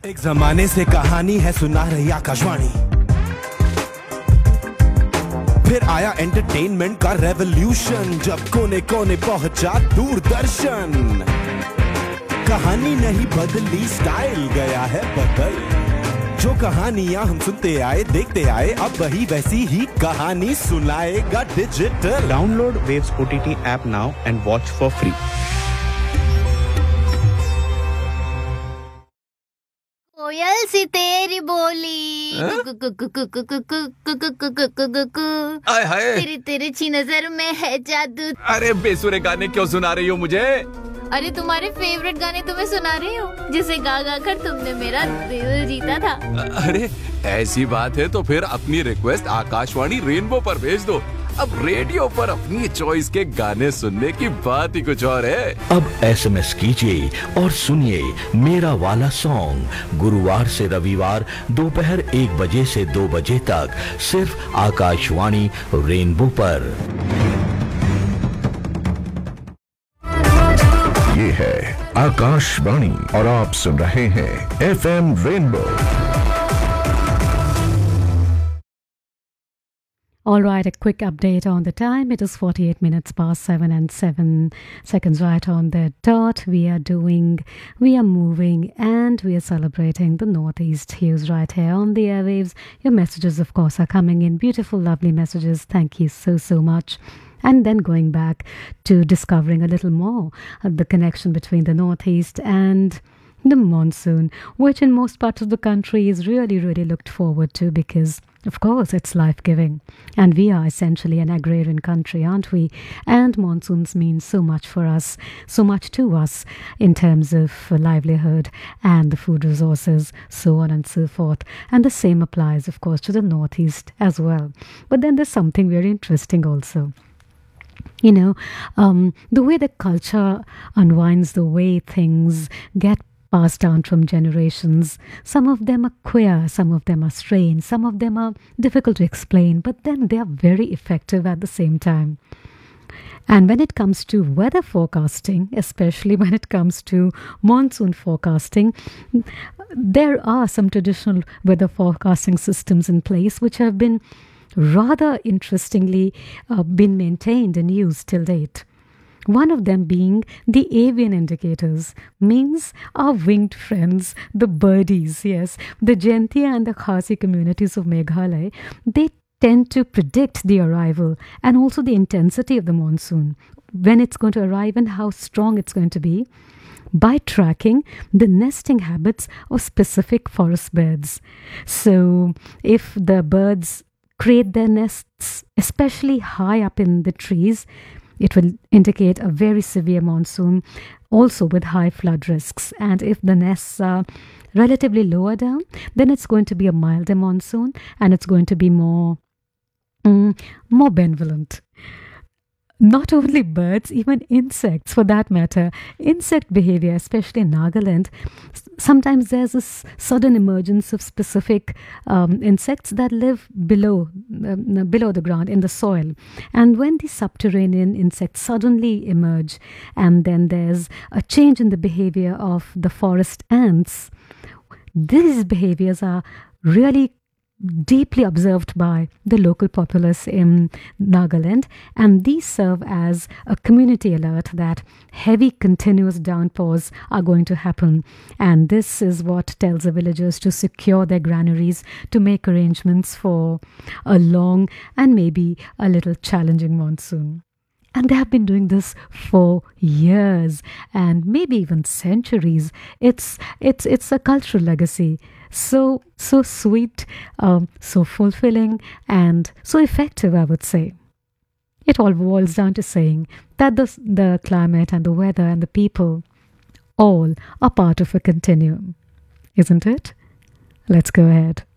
एक जमाने से कहानी है सुना रही आकाशवाणी, फिर आया एंटरटेनमेंट का रेवोल्यूशन, जब कोने कोने पहुंचा दूरदर्शन। कहानी नहीं बदली, स्टाइल गया है बदल। जो कहानियां हम सुनते आए देखते आए, अब वही वैसी ही कहानी सुनाएगा digital. Download waves OTT app now and watch for free. कोयल सी तेरी बोली, आय हाय, तेरी तिरछी नजर में है जादू। अरे बेसुरे गाने क्यों सुना रही हो मुझे? अरे तुम्हारे फेवरेट गाने तुम्हें सुना रही हूँ, जिसे गा गा कर तुमने मेरा दिल जीता था। अरे ऐसी बात है तो फिर अपनी रिक्वेस्ट आकाशवाणी रेनबो पर भेज दो। अब रेडियो पर अपनी चॉइस के गाने सुनने की बात ही कुछ और है। अब SMS कीजिए और सुनिए मेरा वाला सॉन्ग गुरुवार से रविवार दोपहर 1 बजे से 2 बजे तक सिर्फ आकाशवाणी रेनबो पर। ये है आकाशवाणी और आप सुन रहे हैं FM rainbow. All right, a quick update on the time. It is 48 minutes past 7 and 7 seconds right on the dot. We are moving and we are celebrating the Northeast Hues right here on the airwaves. Your messages, of course, are coming in. Beautiful, lovely messages. Thank you so much. And then going back to discovering a little more of the connection between the Northeast and the monsoon, which in most parts of the country is really looked forward to because, of course, it's life-giving. And we are essentially an agrarian country, aren't we? And monsoons mean so much for us, so much to us in terms of livelihood and the food resources, so on and so forth. And the same applies, of course, to the Northeast as well. But then there's something very interesting also. You know, the way the culture unwinds, the way things get passed down from generations. Some of them are queer, some of them are strange, some of them are difficult to explain, but then they are very effective at the same time. And when it comes to weather forecasting, especially when it comes to monsoon forecasting, there are some traditional weather forecasting systems in place which have been rather interestingly been maintained and used till date. One of them being the avian indicators, means our winged friends, the birdies, yes, the Jaintia and the Khasi communities of Meghalaya, they tend to predict the arrival and also the intensity of the monsoon, when it's going to arrive and how strong it's going to be, by tracking the nesting habits of specific forest birds. So if the birds create their nests especially high up in the trees, it will indicate a very severe monsoon, also with high flood risks. And if the nests are relatively lower down, then it's going to be a milder monsoon and it's going to be more benevolent. Not only birds, even insects for that matter. Insect behavior, especially in Nagaland, sometimes there's this sudden emergence of specific insects that live below the ground in the soil. And when these subterranean insects suddenly emerge, and then there's a change in the behavior of the forest ants, these behaviors are really deeply observed by the local populace in Nagaland, and these serve as a community alert that heavy continuous downpours are going to happen, and this is what tells the villagers to secure their granaries, to make arrangements for a long and maybe a little challenging monsoon. And they have been doing this for years and maybe even centuries. It's a cultural legacy. So sweet, so fulfilling, and so effective, I would say. It all boils down to saying that the climate and the weather and the people all are part of a continuum, isn't it? Let's go ahead.